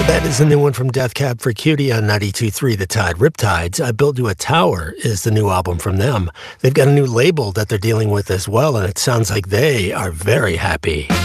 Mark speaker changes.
Speaker 1: That is the new one from Death Cab for Cutie on 92.3 The Tide. Riptides, I Built You a Tower is the new album from them. They've got a new label that they're dealing with as well, and it sounds like they are very happy.